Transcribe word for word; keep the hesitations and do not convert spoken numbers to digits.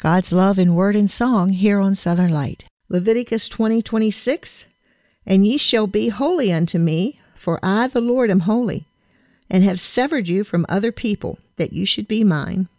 God's love in word and song here on Southern Light. Leviticus twenty twenty-six, and ye shall be holy unto me, for I the Lord am holy, and have severed you from other people, that you should be mine.